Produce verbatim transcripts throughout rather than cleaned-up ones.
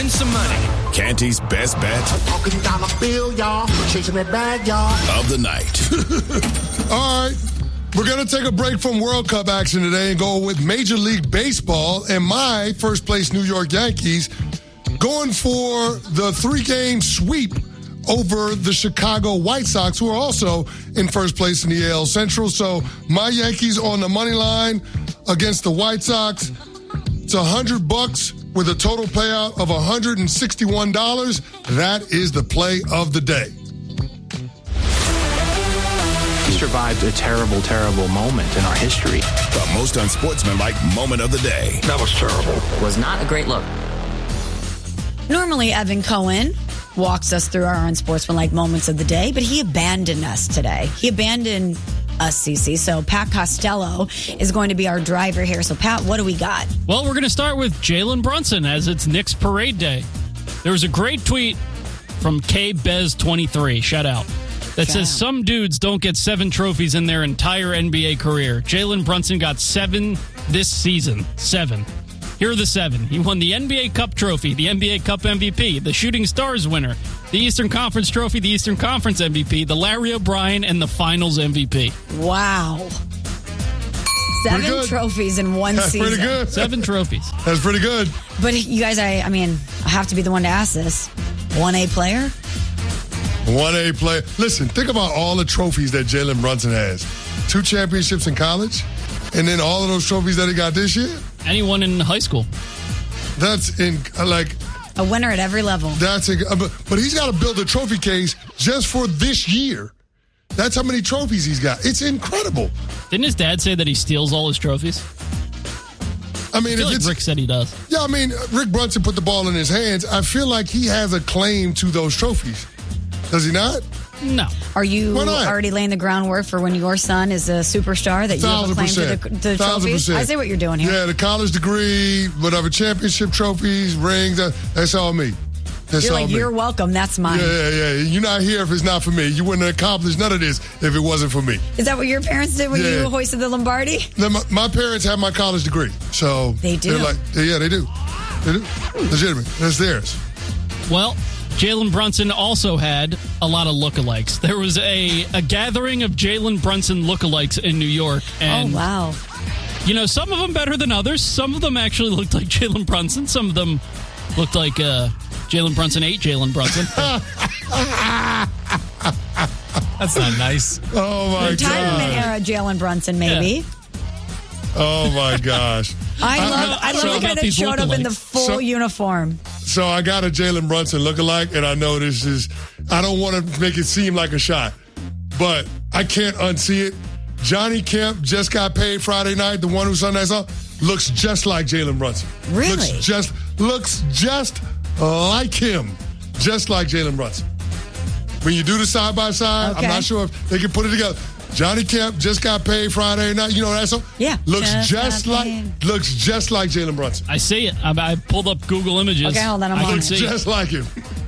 win some money. Canty's best bet Talking dollar bill, y'all. Chasing that bag, y'all. of the night. All right. We're going to take a break from World Cup action today and go with Major League Baseball and my first place New York Yankees going for the three-game sweep over the Chicago White Sox, who are also in first place in the A L Central. So my Yankees on the money line against the White Sox. It's a hundred bucks with a total payout of one hundred sixty-one dollars. That is the play of the day. We survived a terrible, terrible moment in our history. The most unsportsmanlike moment of the day. That was terrible. Was not a great look. Normally, Evan Cohen walks us through our unsportsmanlike moments of the day, but he abandoned us today. He abandoned us, Cece. So Pat Costello is going to be our driver here. So, Pat, what do we got? Well, we're going to start with Jalen Brunson as it's Knicks Parade Day. There was a great tweet from K Bez twenty-three, shout out, that Shout says out. some dudes don't get seven trophies in their entire N B A career. Jalen Brunson got seven this season. Seven. Here are the seven. He won the N B A Cup trophy, the N B A Cup M V P, the Shooting Stars winner, the Eastern Conference trophy, the Eastern Conference M V P, the Larry O'Brien, and the Finals M V P. Wow. Seven good. trophies in one That's season. pretty good. Seven trophies. That's pretty good. But you guys, I, I mean, I have to be the one to ask this. one A player? one A player. Listen, think about all the trophies that Jalen Brunson has. Two championships in college, and then all of those trophies that he got this year. Anyone in high school. That's in, like, A winner at every level. that's, in, but, but he's got to build a trophy case just for this year. That's how many trophies he's got. It's incredible. Didn't his dad say that he steals all his trophies? I mean, I if feel like it's, Rick said he does. yeah, I mean, Rick Brunson put the ball in his hands. I feel like he has a claim to those trophies. Does he not? No. Are you Why not? already laying the groundwork for when your son is a superstar that you have a Thousand claim to percent. the, the Thousand trophies? percent. I see what you're doing here. Yeah, the college degree, whatever, championship trophies, rings, that, that's all me. That's You're all like, me. you're welcome. That's mine. Yeah, yeah, yeah. You're not here if it's not for me. You wouldn't have accomplished none of this if it wasn't for me. Is that what your parents did when Yeah. you hoisted the Lombardi? Now, my, my parents have my college degree, so They do? They're like, yeah, they do. They do. Legitimate. That's theirs. Well, Jalen Brunson also had a lot of lookalikes. There was a, a gathering of Jalen Brunson lookalikes in New York. And, oh, wow. you know, some of them better than others. Some of them actually looked like Jalen Brunson. Some of them looked like uh, Jalen Brunson ate Jalen Brunson. That's not nice. Oh, my Retirement God. era Jalen Brunson, maybe. Oh, my gosh. I love I, I love don't know the guy about that these showed up in the lookalikes. full So- uniform. So I got a Jalen Brunson lookalike, and I know this is, I don't want to make it seem like a shot, but I can't unsee it. Johnny Kemp just got paid Friday night, the one who sung that song, looks just like Jalen Brunson. Really? Looks just, looks just like him, just like Jalen Brunson. When you do the side by side, Okay. I'm not sure if they can put it together. Johnny Kemp just got paid Friday night. You know that song? Yeah. Looks Just just, got like paid. looks just like Jalen Brunson. I see it. I, I pulled up Google Images. Okay, hold on, I'm I on can it. see Just like him.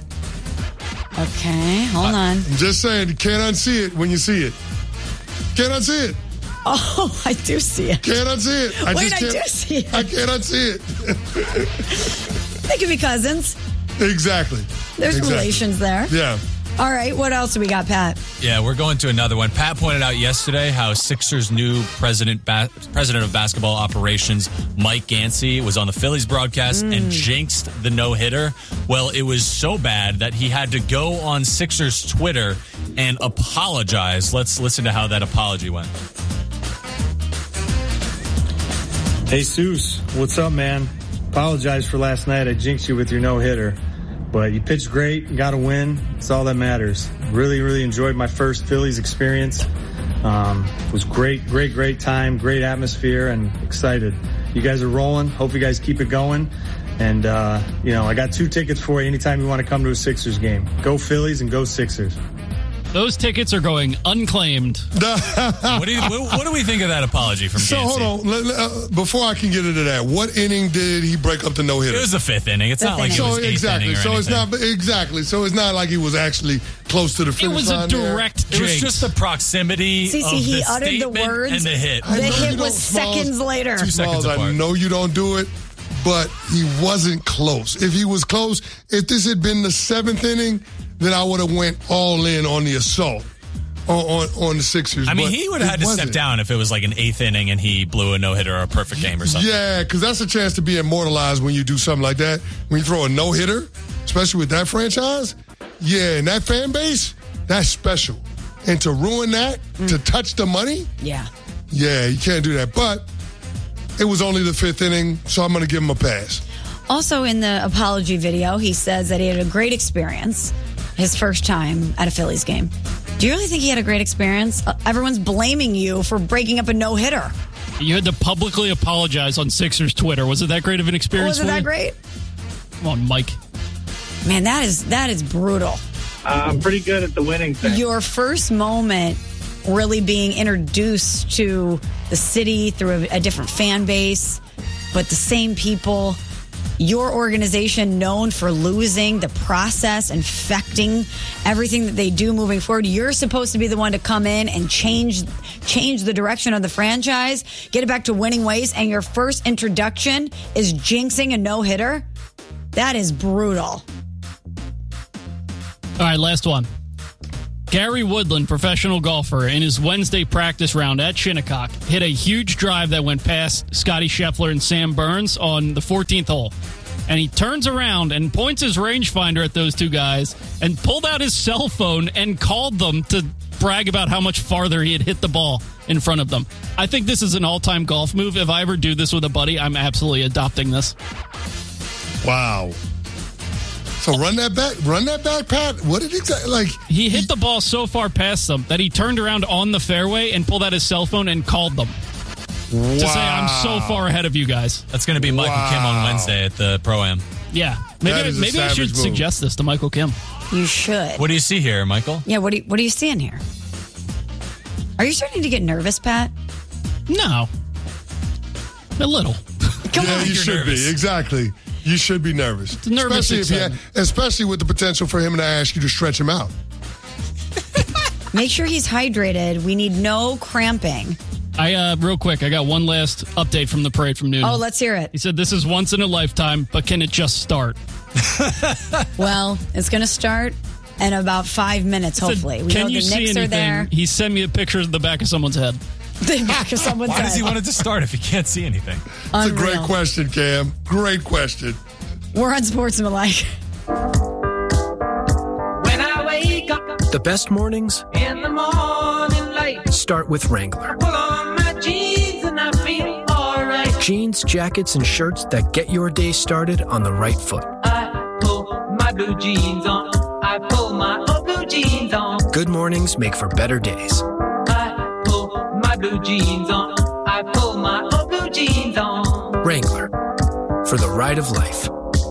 Okay, hold on. I'm just saying, you can't unsee it when you see it. Can't unsee it. Oh, I do see it. Can't unsee it. I Wait, just I can't, do see it. I can't unsee it. They could be cousins. Exactly. There's Exactly. relations there. Yeah. All right, what else do we got, Pat? Yeah, we're going to another one. Pat pointed out yesterday how Sixers' new president ba- president of basketball operations, Mike Gansey, was on the Phillies broadcast and jinxed the no-hitter. Well, it was so bad that he had to go on Sixers' Twitter and apologize. Let's listen to how that apology went. Hey, Seuss, what's up, man? Apologize for last night. I jinxed you with your no-hitter. But you pitched great, got a win. It's all that matters. Really, really enjoyed my first Phillies experience. Um, it was great, great, great time, great atmosphere, and excited. You guys are rolling. Hope you guys keep it going. And, uh, you know, I got two tickets for you anytime you want to come to a Sixers game. Go Phillies and go Sixers. Those tickets are going unclaimed. What do, you, what, what do we think of that apology from So Gansey? hold on. Let- let- uh, before I can get into that, what inning did he break up the no-hitter? It was the fifth inning. It's Fifth not like it inning. was So eighth exactly. inning or So it's anything. not exactly. So it's not like he was actually close to the It finish was a line there. direct It was jinx. just the proximity See, of see, he the uttered the statement words. and the hit. I The know you hit don't, was Smalls. seconds later. Two seconds Smalls, I apart. know you don't do it, but he wasn't close. If he was close, if this had been the seventh inning, then I would have went all in on the assault on, on, on the Sixers. I mean, but he would have had to wasn't. step down if it was like an eighth inning and he blew a no-hitter or a perfect game or something. Yeah, because that's a chance to be immortalized when you do something like that. When you throw a no-hitter, especially with that franchise, yeah, and that fan base, that's special. And to ruin that, mm. to touch the money, yeah, yeah, you can't do that. But it was only the fifth inning, so I'm going to give him a pass. Also in the apology video, he says that he had a great experience his first time at a Phillies game. Do you really think he had a great experience? Uh, everyone's blaming you for breaking up a no-hitter. You had to publicly apologize on Sixers Twitter. Was it that great of an experience? Was it for that you? great? Come on, Mike. Man, that is that is brutal. Uh, I'm pretty good at the winning thing. Your first moment really being introduced to the city through a, a different fan base, but the same people. Your organization known for losing, the process infecting everything that they do moving forward. You're supposed to be the one to come in and change change the direction of the franchise, get it back to winning ways, and your first introduction is jinxing a no-hitter? That is brutal. All right, last one. Gary Woodland, professional golfer, in his Wednesday practice round at Shinnecock, hit a huge drive that went past Scotty Scheffler and Sam Burns on the fourteenth hole. And he turns around and points his rangefinder at those two guys and pulled out his cell phone and called them to brag about how much farther he had hit the ball in front of them. I think this is an all-time golf move. If I ever do this with a buddy, I'm absolutely adopting this. Wow. So run that back, run that back, Pat. What did exactly like? He hit the ball so far past them that he turned around on the fairway and pulled out his cell phone and called them wow. to say, "I'm so far ahead of you guys." That's going to be Michael wow. Kim on Wednesday at the Pro-Am. Yeah, maybe I, maybe I should move. suggest this to Michael Kim. You should. What do you see here, Michael? Yeah, what do you, what are you seeing here? Are you starting to get nervous, Pat? No, a little. Come yeah, on, you should nervous. be exactly. You should be nervous, It's nervous especially if you, excitement. especially with the potential for him to ask you to stretch him out. Make sure he's hydrated. We need no cramping. I uh, real quick, I got one last update from the parade from Noonan. Oh, let's hear it. He said this is once in a lifetime, but can it just start? Well, it's going to start in about five minutes, He said, hopefully. We can know you the see Knicks anything? are there. He sent me a picture of the back of someone's head. The back of someone's Why head. does he want it to start if he can't see anything? It's a great Unreal. question, Cam. Great question. We're on Sportsmanlike. When I wake up The best mornings in the morning light, start with Wrangler. pull on my jeans and I feel alright. Jeans, jackets, and shirts that get your day started on the right foot. I pull my blue jeans on. I pull my old blue jeans on. Good mornings make for better days. I pull my blue jeans on. I pull my old blue jeans on. Wrangler, for the ride of life.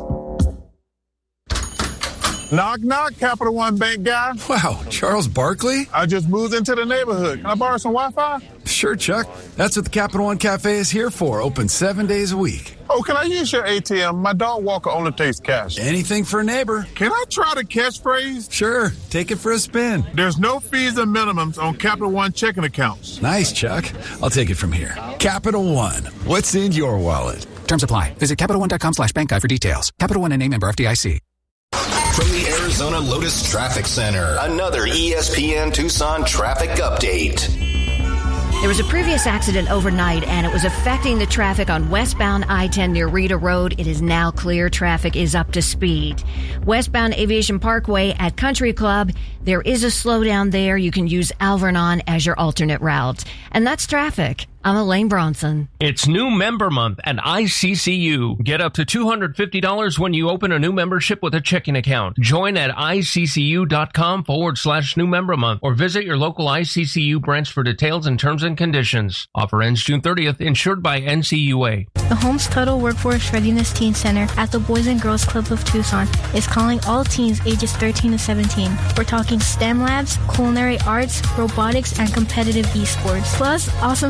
Knock, knock, Capital One Bank guy. Wow, Charles Barkley? I just moved into the neighborhood. Can I borrow some Wi-Fi? Sure, Chuck. That's what the Capital One Cafe is here for. Open seven days a week. Oh, can I use your A T M? My dog walker only takes cash. Anything for a neighbor. Can I try the catchphrase? Sure, take it for a spin. There's no fees and minimums on Capital One checking accounts. Nice, Chuck. I'll take it from here. Capital One. What's in your wallet? Terms apply. Visit CapitalOne.com slash bank guide for details. Capital One and name member F D I C. From the Arizona Lotus Traffic Center, another E S P N Tucson traffic update. There was a previous accident overnight, and it was affecting the traffic on westbound I ten near Rita Road. It is now clear. Traffic is up to speed. Westbound Aviation Parkway at Country Club, there is a slowdown there. You can use Alvernon as your alternate route. And that's traffic. I'm Elaine Bronson. It's new member month at I C C U. Get up to two hundred fifty dollars when you open a new membership with a checking account. Join at iccu.com forward slash new member month or visit your local I C C U branch for details and terms and conditions. Offer ends June thirtieth, insured by N C U A. The Holmes Total Workforce Readiness Teen Center at the Boys and Girls Club of Tucson is calling all teens ages thirteen to seventeen. We're talking STEM labs, culinary arts, robotics, and competitive esports. Plus, awesome field trips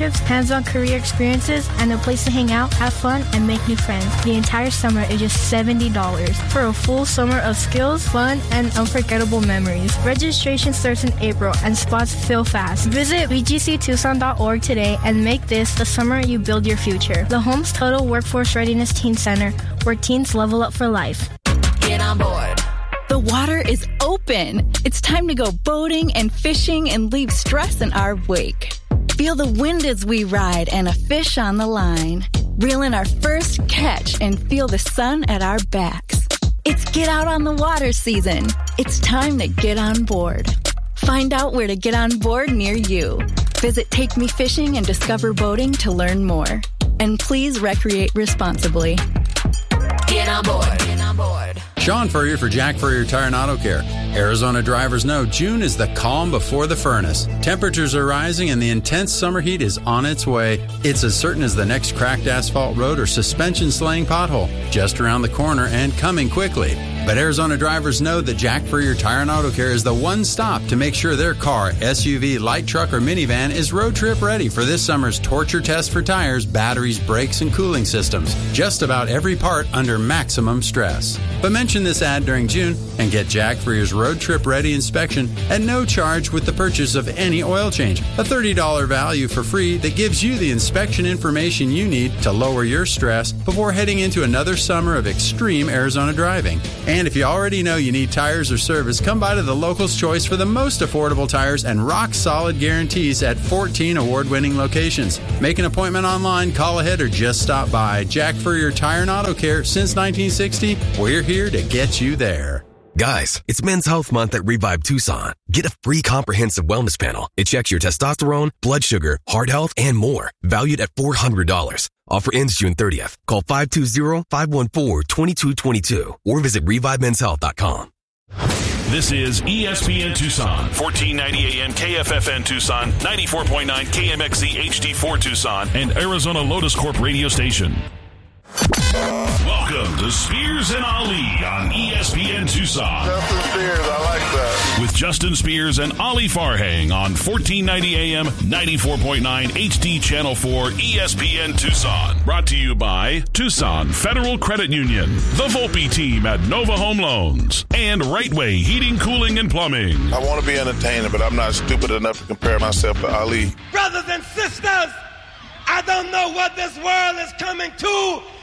internships, hands-on career experiences, and a place to hang out, have fun, and make new friends. The entire summer is just seventy dollars for a full summer of skills, fun, and unforgettable memories. Registration starts in April, and spots fill fast. Visit b g c tucson dot org today and make this the summer you build your future. The Homes Total Workforce Readiness Teen Center, where teens level up for life. Get on board. The water is open. It's time to go boating and fishing and leave stress in our wake. Feel the wind as we ride and a fish on the line. Reel in our first catch and feel the sun at our backs. It's get out on the water season. It's time to get on board. Find out where to get on board near you. Visit Take Me Fishing and Discover Boating to learn more. And please recreate responsibly. Get on board. Get on board. Sean Furrier for Jack Furrier Tire and Auto Care. Arizona drivers know June is the calm before the furnace. Temperatures are rising and the intense summer heat is on its way. It's as certain as the next cracked asphalt road or suspension slaying pothole. Just around the corner and coming quickly. But Arizona drivers know that Jack Furrier Tire and Auto Care is the one stop to make sure their car, S U V, light truck, or minivan is road trip ready for this summer's torture test for tires, batteries, brakes, and cooling systems. Just about every part under maximum stress. But mention this ad during June and get Jack Furrier's road trip ready inspection at no charge with the purchase of any oil change. A thirty dollars value for free that gives you the inspection information you need to lower your stress before heading into another summer of extreme Arizona driving. And if you already know you need tires or service, come by to the Locals Choice for the most affordable tires and rock-solid guarantees at fourteen award-winning locations. Make an appointment online, call ahead, or just stop by. Jack Furrier Tire and Auto Care since nineteen sixty. We're here to get you there. Guys, it's Men's Health Month at Revive Tucson. Get a free comprehensive wellness panel. It checks your testosterone, blood sugar, heart health, and more. Valued at four hundred dollars. Offer ends June thirtieth. Call five two zero, five one four, two two two two or visit revive men's health dot com. This is E S P N Tucson, fourteen ninety A M K F F N Tucson, ninety-four point nine K M X Z H D four Tucson, and Arizona Lotus Corp radio station. Welcome to Spears and Ali on E S P N Tucson. Justin Spears, I like that. With Justin Spears and Ali Farhang on fourteen ninety A M, ninety-four point nine H D Channel four, E S P N Tucson. Brought to you by Tucson Federal Credit Union, the Volpe team at Nova Home Loans, and Rightway Heating, Cooling, and Plumbing. I want to be entertaining, but I'm not stupid enough to compare myself to Ali. Brothers and sisters, I don't know what this world is coming to,